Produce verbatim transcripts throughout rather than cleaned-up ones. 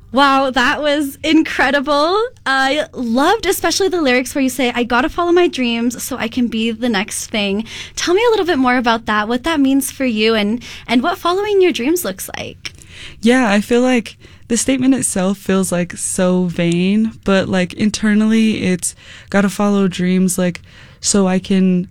Wow, that was incredible. I loved especially the lyrics where you say, I gotta follow my dreams so I can be the next thing. Tell me a little bit more about that, what that means for you, and, and what following your dreams looks like. Yeah, I feel like the statement itself feels like so vain, but like internally it's gotta follow dreams like so I can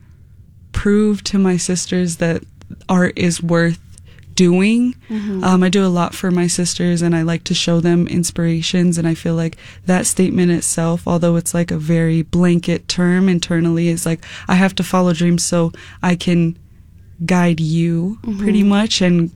prove to my sisters that art is worth doing. Mm-hmm. Um, I do a lot for my sisters and I like to show them inspirations, and I feel like that statement itself, although it's like a very blanket term internally, is like I have to follow dreams so I can guide you mm-hmm. pretty much and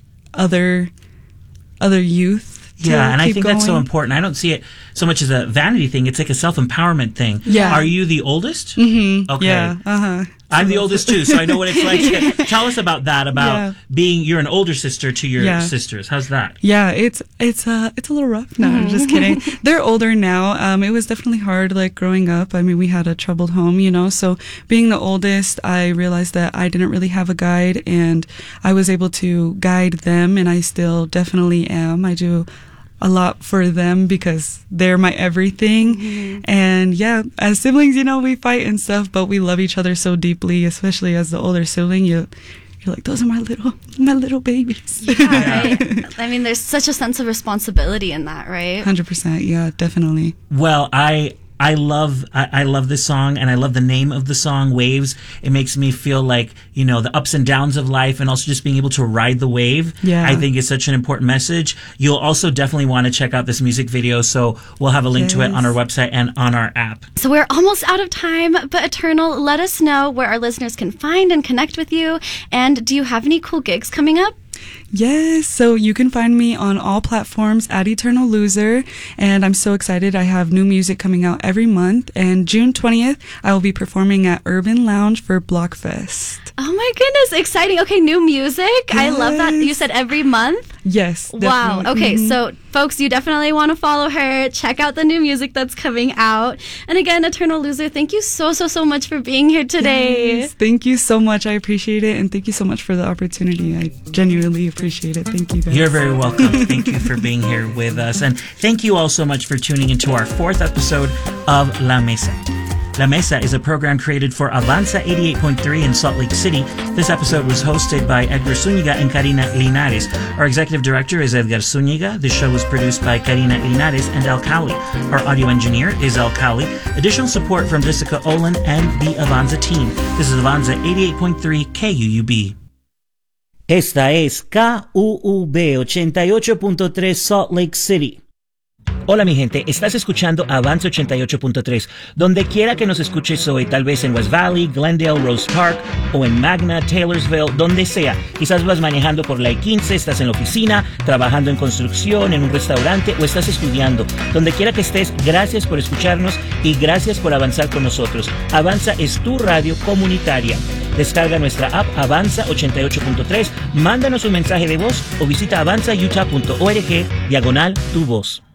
other other youth. Yeah, and I think going. that's so important. I don't see it so much as a vanity thing. It's like a self-empowerment thing. Yeah. Are you the oldest? Mm-hmm. Okay. Yeah. Uh-huh. I'm the oldest too, so I know what it's like. Tell us about that, about yeah. being, you're an older sister to your yeah. sisters. How's that? Yeah, it's it's uh it's a little rough. No, I'm just kidding. They're older now. Um, it was definitely hard, like, growing up. I mean, we had a troubled home, you know, so being the oldest, I realized that I didn't really have a guide, and I was able to guide them, and I still definitely am. I do a lot for them because they're my everything. Mm-hmm. And yeah, as siblings, you know, we fight and stuff, but we love each other so deeply, especially as the older sibling. You, you're like, those are my little, my little babies. Yeah, right? I mean, there's such a sense of responsibility in that, right? one hundred percent. Yeah, definitely. Well, I... I love I, I love this song, and I love the name of the song, Waves. It makes me feel like, you know, the ups and downs of life, and also just being able to ride the wave. Yeah. I think is such an important message. You'll also definitely want to check out this music video, so we'll have a link yes. to it on our website and on our app. So we're almost out of time, but Eternal, let us know where our listeners can find and connect with you. And do you have any cool gigs coming up? Yes, so you can find me on all platforms at Eternal Loser, and I'm so excited. I have new music coming out every month, and June twentieth, I will be performing at Urban Lounge for Blockfest. Oh my goodness, exciting. Okay, new music. Yes. I love that. You said every month? Yes, definitely. Wow. Okay, mm-hmm. so folks, you definitely want to follow her. Check out the new music that's coming out. And again, Eternal Loser, thank you so, so, so much for being here today. Yes, thank you so much. I appreciate it, and thank you so much for the opportunity. I genuinely appreciate it. Thank you, guys. You're very welcome. Thank you for being here with us. And thank you all so much for tuning into our fourth episode of La Mesa. La Mesa is a program created for Avanza eighty-eight point three in Salt Lake City. This episode was hosted by Edgar Zúñiga and Karina Linares. Our executive director is Edgar Zúñiga. The show was produced by Karina Linares and Al Cali. Our audio engineer is Al Cali. Additional support from Jessica Olin and the Avanza team. This is Avanza eighty-eight point three K U U B. Esta es K U U B ochenta y ocho punto tres Salt Lake City. Hola mi gente, estás escuchando Avanza ochenta y ocho punto tres. Donde quiera que nos escuches hoy, tal vez en West Valley, Glendale, Rose Park, o en Magna, Taylorsville, donde sea. Quizás vas manejando por la I quince, estás en la oficina, trabajando en construcción, en un restaurante, o estás estudiando. Donde quiera que estés, gracias por escucharnos y gracias por avanzar con nosotros. Avanza es tu radio comunitaria. Descarga nuestra app Avanza ochenta y ocho punto tres, mándanos un mensaje de voz o visita avanza utah punto org diagonal tu voz.